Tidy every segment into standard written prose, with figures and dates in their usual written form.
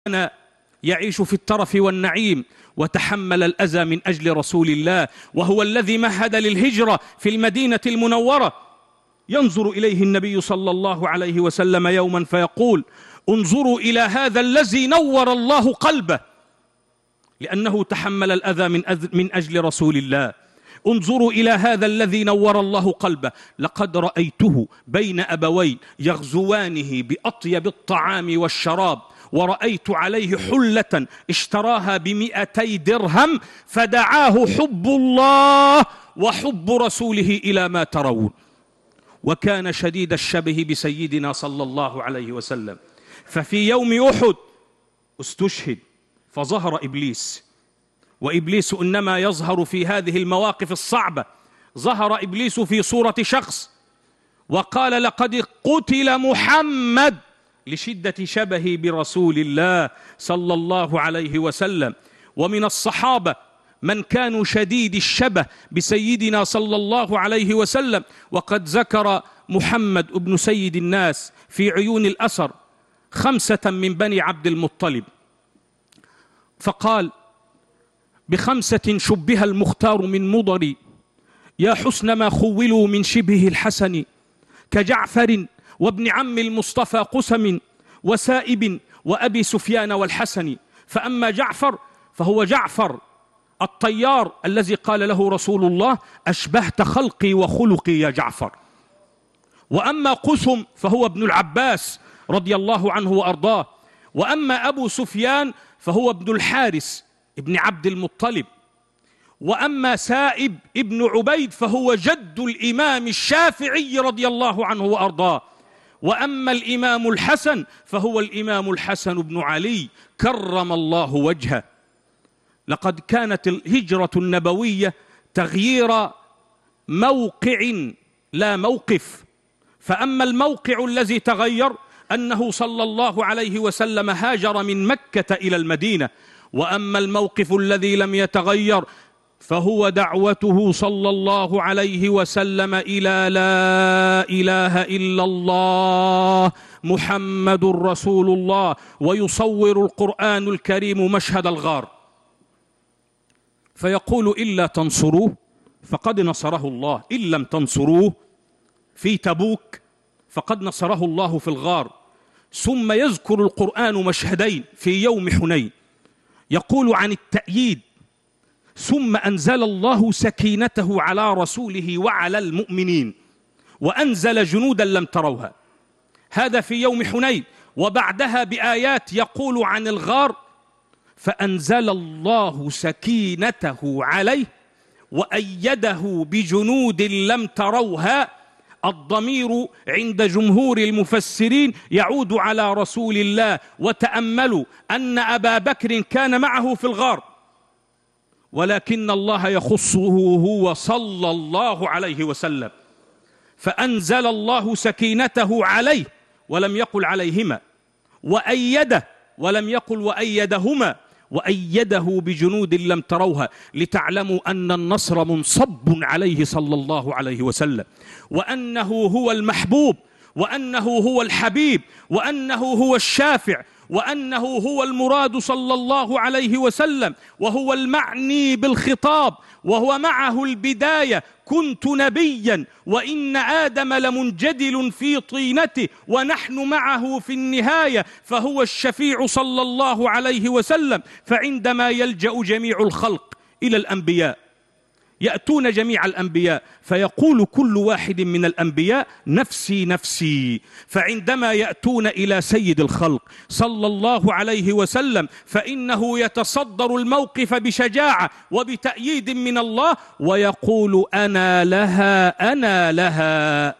كان يعيش في الترف والنعيم وتحمل الأذى من أجل رسول الله، وهو الذي مهد للهجرة في المدينة المنورة. ينظر إليه النبي صلى الله عليه وسلم يوما فيقول: انظروا إلى هذا الذي نور الله قلبه، لأنه تحمل الأذى من أجل رسول الله. انظروا إلى هذا الذي نور الله قلبه، لقد رأيته بين أبوين يغزوانه بأطيب الطعام والشراب، ورأيت عليه حلة اشتراها ب200 درهم، فدعاه حب الله وحب رسوله إلى ما ترون. وكان شديد الشبه بسيدنا صلى الله عليه وسلم. ففي يوم أحد استشهد فظهر إبليس، وإبليس إنما يظهر في هذه المواقف الصعبة. ظهر إبليس في صورة شخص وقال: لقد قتل محمد، لشدة شبهه برسول الله صلى الله عليه وسلم. ومن الصحابة من كانوا شديد الشبه بسيدنا صلى الله عليه وسلم، وقد ذكر محمد ابن سيد الناس في عيون الأثر 5 من بني عبد المطلب، فقال: ب5 شبه المختار من مضر، يا حسن ما خولوا من شبه الحسن، كجعفر وابن عم المصطفى قسم، وسائب وأبي سفيان والحسن. فأما جعفر فهو جعفر الطيار الذي قال له رسول الله: أشبهت خلقي وخلقي يا جعفر. وأما قسم فهو ابن العباس رضي الله عنه وأرضاه. وأما أبو سفيان فهو ابن الحارس ابن عبد المطلب. وأما سائب ابن عبيد فهو جد الإمام الشافعي رضي الله عنه وأرضاه. وأما الإمام الحسن فهو الإمام الحسن بن علي كرم الله وجهه. لقد كانت الهجرة النبوية تغيير موقع لا موقف. فأما الموقع الذي تغير أنه صلى الله عليه وسلم هاجر من مكة إلى المدينة. وأما الموقف الذي لم يتغير فهو دعوته صلى الله عليه وسلم إلى لا إله إلا الله محمد رسول الله. ويصور القرآن الكريم مشهد الغار فيقول: إلا تنصروه فقد نصره الله، إن لم تنصروه في تبوك فقد نصره الله في الغار. ثم يذكر القرآن مشهدين في يوم حنين، يقول عن التأييد: ثم أنزل الله سكينته على رسوله وعلى المؤمنين وأنزل جنودا لم تروها. هذا في يوم حنين. وبعدها بآيات يقول عن الغار: فأنزل الله سكينته عليه وأيده بجنود لم تروها. الضمير عند جمهور المفسرين يعود على رسول الله. وتأملوا أن أبا بكر كان معه في الغار، ولكن الله يخصه هو صلى الله عليه وسلم. فأنزل الله سكينته عليه ولم يقل عليهما، وأيده ولم يقل وأيدهما، وأيده بجنود لم تروها، لتعلموا أن النصر منصب عليه صلى الله عليه وسلم، وأنه هو المحبوب، وأنه هو الحبيب، وأنه هو الشافع، وأنه هو المراد صلى الله عليه وسلم، وهو المعني بالخطاب، وهو معه البداية: كنت نبيا وإن آدم لمنجدل في طينته ونحن معه في النهاية. فهو الشفيع صلى الله عليه وسلم. فعندما يلجأ جميع الخلق إلى الأنبياء، يأتون جميع الأنبياء فيقول كل واحد من الأنبياء: نفسي نفسي. فعندما يأتون إلى سيد الخلق صلى الله عليه وسلم فإنه يتصدر الموقف بشجاعة وبتأييد من الله ويقول: أنا لها أنا لها،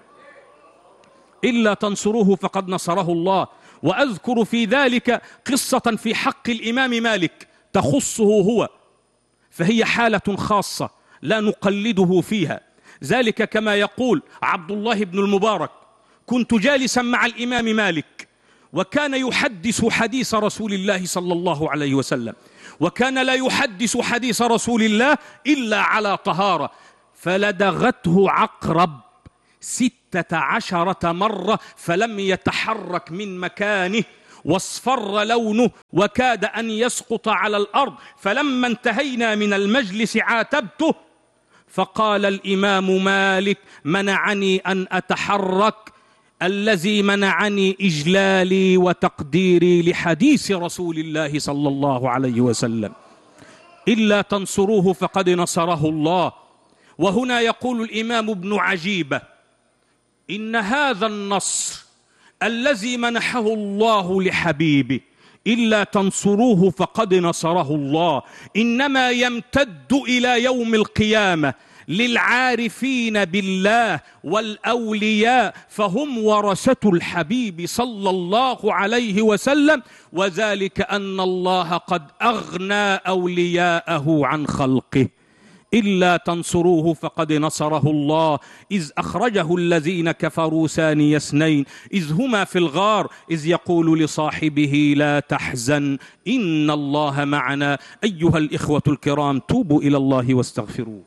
إلا تنصروه فقد نصره الله. وأذكر في ذلك قصة في حق الإمام مالك تخصه هو، فهي حالة خاصة لا نقلده فيها. ذلك كما يقول عبد الله بن المبارك: كنت جالسا مع الإمام مالك، وكان يحدث حديث رسول الله صلى الله عليه وسلم، وكان لا يحدث حديث رسول الله إلا على طهارة. فلدغته عقرب 16 مرة فلم يتحرك من مكانه، واصفر لونه وكاد أن يسقط على الأرض، فلما انتهينا من المجلس عاتبته، فقال الإمام مالك: منعني أن أتحرك الذي منعني إجلالي وتقديري لحديث رسول الله صلى الله عليه وسلم، إلا تنصروه فقد نصره الله. وهنا يقول الإمام ابن عجيبة: إن هذا النصر الذي منحه الله لحبيبه إلا تنصروه فقد نصره الله إنما يمتد إلى يوم القيامة للعارفين بالله والأولياء، فهم ورثة الحبيب صلى الله عليه وسلم، وذلك أن الله قد أغنى أولياءه عن خلقه. إلا تنصروه فقد نصره الله إذ أخرجه الذين كفروا ثاني اثنين إذ هما في الغار إذ يقول لصاحبه لا تحزن إن الله معنا. أيها الإخوة الكرام، توبوا إلى الله واستغفروه.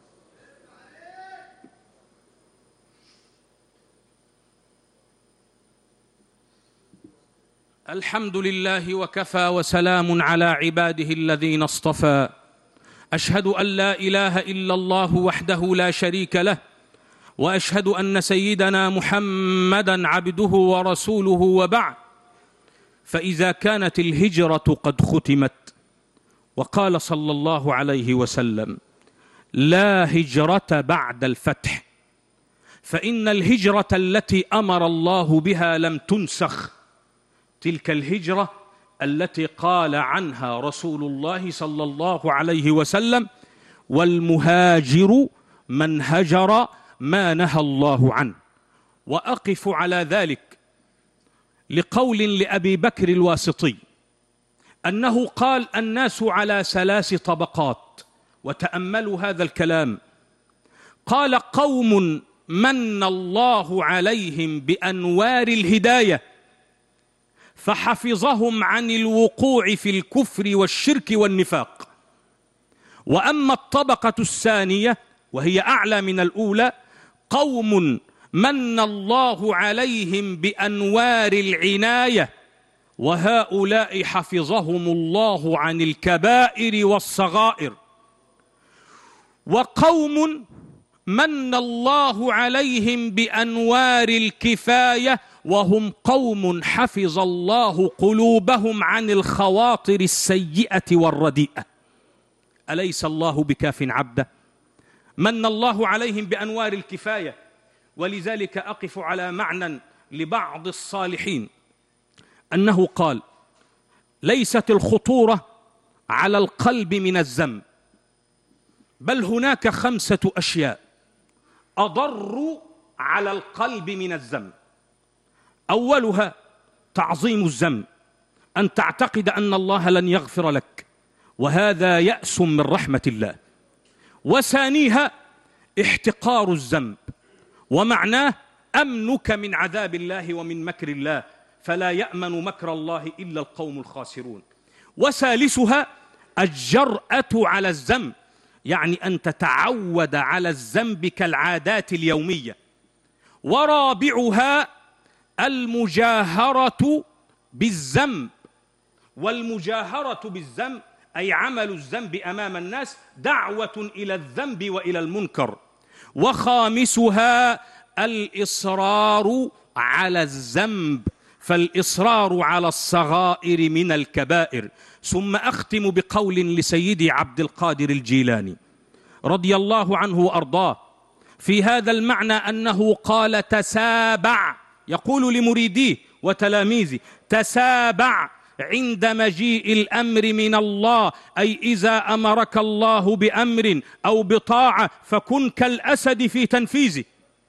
الحمد لله وكفى وسلام على عباده الذين اصطفى. أشهد أن لا إله إلا الله وحده لا شريك له، وأشهد أن سيدنا محمدًا عبده ورسوله، وبعد. فإذا كانت الهجرة قد ختمت، وقال صلى الله عليه وسلم: لا هجرة بعد الفتح، فإن الهجرة التي أمر الله بها لم تنسخ، تلك الهجرة التي قال عنها رسول الله صلى الله عليه وسلم: والمهاجر من هجر ما نهى الله عنه. وأقف على ذلك لقول لأبي بكر الواسطي أنه قال: الناس على 3 طبقات. وتأملوا هذا الكلام، قال: قوم من الله عليهم بأنوار الهداية فحفظهم عن الوقوع في الكفر والشرك والنفاق. وأما الطبقة الثانية وهي أعلى من الأولى، قوم من الله عليهم بأنوار العناية وهؤلاء حفظهم الله عن الكبائر والصغائر. وقوم من الله عليهم بأنوار الكفاية وهم قوم حفظ الله قلوبهم عن الخواطر السيئة والرديئة. أليس الله بكاف عبده؟ من الله عليهم بأنوار الكفاية. ولذلك أقف على معنى لبعض الصالحين أنه قال: ليست الخطورة على القلب من الذنب، بل هناك 5 أشياء أضر على القلب من الذنب. أولها تعظيم الذنب، أن تعتقد أن الله لن يغفر لك، وهذا يأس من رحمة الله. وثانيها احتقار الذنب، ومعناه أمنك من عذاب الله ومن مكر الله، فلا يأمن مكر الله إلا القوم الخاسرون. وثالثها الجرأة على الذنب، يعني أن تتعود على الذنب كالعادات اليومية. ورابعها المجاهرة بالذنب، والمجاهرة بالذنب أي عمل الذنب أمام الناس دعوة إلى الذنب وإلى المنكر. وخامسها الإصرار على الذنب، فالإصرار على الصغائر من الكبائر. ثم أختم بقول لسيدي عبد القادر الجيلاني رضي الله عنه وأرضاه في هذا المعنى، أنه قال: تسابع، يقول لمريديه وتلاميذه: تسابع عند مجيء الأمر من الله، أي إذا أمرك الله بأمر أو بطاعة فكن كالأسد في تنفيذه،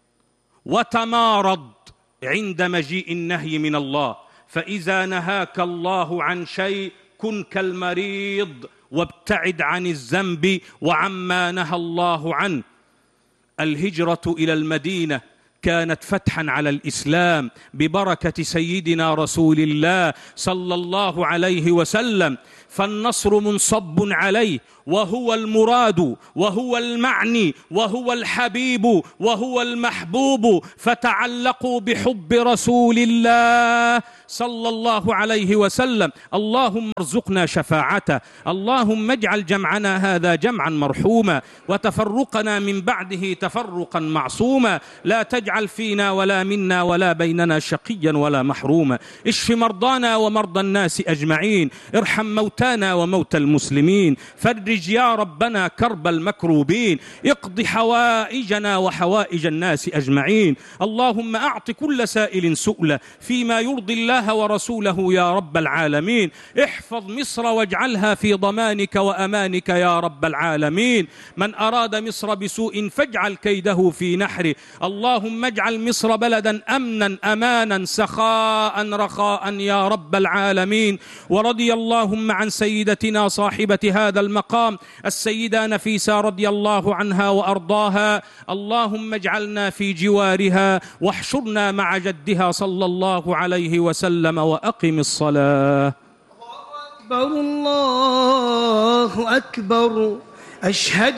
وتمارض عند مجيء النهي من الله، فإذا نهاك الله عن شيء كن كالمريض وابتعد عن الذنب وعما نهى الله عنه. الهجرة إلى المدينة كانت فتحا على الإسلام ببركة سيدنا رسول الله صلى الله عليه وسلم، فالنصر منصب عليه، وهو المراد وهو المعني وهو الحبيب وهو المحبوب، فتعلقوا بحب رسول الله صلى الله عليه وسلم: اللهم ارزقنا شفاعته، اللهم اجعل جمعنا هذا جمعا مرحوما وتفرقنا من بعده تفرقا معصوما، لا تجعل فينا ولا منا ولا بيننا شقيا ولا محروما. اشف مرضانا ومرضى الناس أجمعين، ارحم موتانا وموتى المسلمين، فرج يا ربنا كرب المكروبين، اقض حوائجنا وحوائج الناس أجمعين. اللهم أعط كل سائل سؤله فيما يرضي الله ورسوله يا رب العالمين. احفظ مصر واجعلها في ضمانك وأمانك يا رب العالمين. من أراد مصر بسوء فاجعل كيده في نحره. اللهم اجعل مصر بلدا أمنا أمانا سخاء رخاء يا رب العالمين. ورضي اللهم عن سيدتنا صاحبة هذا المقام السيدة نفيسة رضي الله عنها وأرضاها. اللهم اجعلنا في جوارها واحشرنا مع جدها صلى الله عليه وسلم. وأقم الصلاة. الله أكبر. أشهد